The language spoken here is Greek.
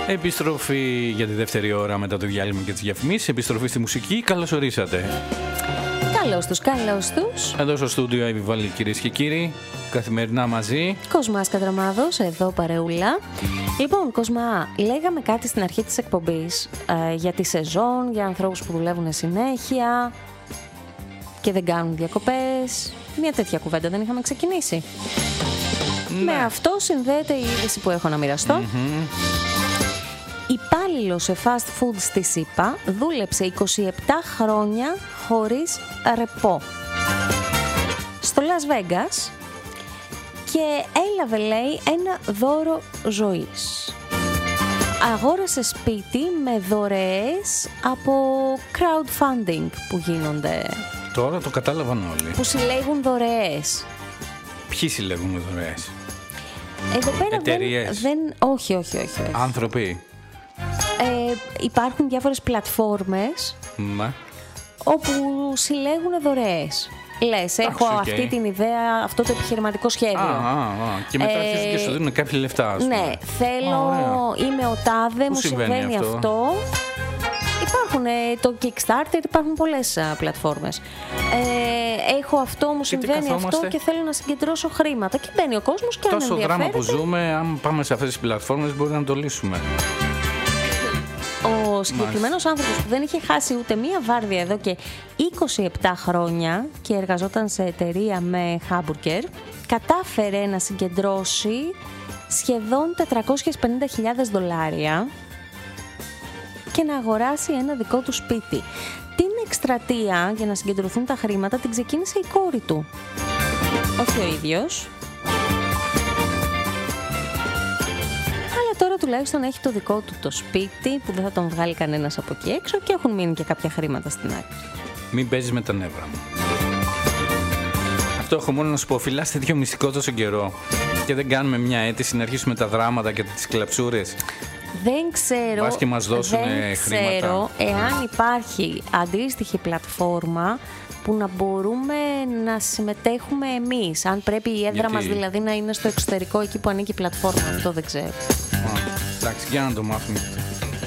Επιστροφή για τη δεύτερη ώρα μετά το διάλειμμα και τις διαφημίσεις. Επιστροφή στη μουσική. Καλώς ορίσατε. Καλώς τους, καλώς τους. Εδώ στο στούντιο Εύη, κυρίες και κύριοι. Καθημερινά μαζί. Κοσμάς Κατραμάδος, εδώ παρεούλα. Λοιπόν, Κοσμά, λέγαμε κάτι στην αρχή της εκπομπής για τη σεζόν, για ανθρώπους που δουλεύουν συνέχεια και δεν κάνουν διακοπές. Μια τέτοια κουβέντα δεν είχαμε ξεκινήσει. Ναι. Με αυτό συνδέεται η είδηση που έχω να μοιραστώ. Υπάλληλος σε fast food στη ΣΥΠΑ δούλεψε 27 χρόνια χωρίς ρεπό στο Las Vegas και έλαβε, λέει, ένα δώρο ζωής. Αγόρασε σπίτι με δωρεές από crowdfunding που γίνονται. Τώρα το κατάλαβαν όλοι. Που συλλέγουν δωρεές. Ποιοι συλλέγουν δωρεές? Εδώ πέρα εταιρείες. Όχι. Άνθρωποι. Υπάρχουν διάφορες πλατφόρμες όπου συλλέγουν δωρεές. Λες, έχω αυτή την ιδέα, αυτό το επιχειρηματικό σχέδιο. Και μετά αρχίζουν και σου δίνουν κάποια λεφτά, ας πούμε. Ναι, θέλω, είμαι ο τάδε, μου συμβαίνει αυτό. Υπάρχουν το Kickstarter, υπάρχουν πολλές πλατφόρμες. Έχω αυτό, μου συμβαίνει αυτό και θέλω να συγκεντρώσω χρήματα. Και μπαίνει ο κόσμος και αν ενδιαφέρεται. Τόσο δράμα που ζούμε, αν πάμε σε αυτές τις πλατφόρμες μπορεί να το λύσουμε. Ο συγκεκριμένος άνθρωπος που δεν είχε χάσει ούτε μία βάρδια εδώ και 27 χρόνια και εργαζόταν σε εταιρεία με χάμπουργκερ, κατάφερε να συγκεντρώσει σχεδόν $450,000 και να αγοράσει ένα δικό του σπίτι. Την εκστρατεία για να συγκεντρωθούν τα χρήματα την ξεκίνησε η κόρη του. Όχι ο ίδιος. Τώρα τουλάχιστον έχει το δικό του το σπίτι που δεν θα τον βγάλει κανένας από εκεί έξω και έχουν μείνει και κάποια χρήματα στην άκρη. Μην παίζεις με τα νεύρα μου. Αυτό έχω μόνο να σου πω. Φυλάς τέτοιο μυστικό τόσο καιρό και δεν κάνουμε μια αίτηση να αρχίσουμε τα δράματα και τις κλαψούρες. Δεν ξέρω, βάς και μας δώσουν χρήματα. Δεν ξέρω εάν υπάρχει αντίστοιχη πλατφόρμα που να μπορούμε να συμμετέχουμε εμείς. Αν πρέπει η έδρα μας δηλαδή να είναι στο εξωτερικό εκεί που ανήκει η πλατφόρμα. Αυτό δεν ξέρω. Εντάξει, για να το μάθουμε.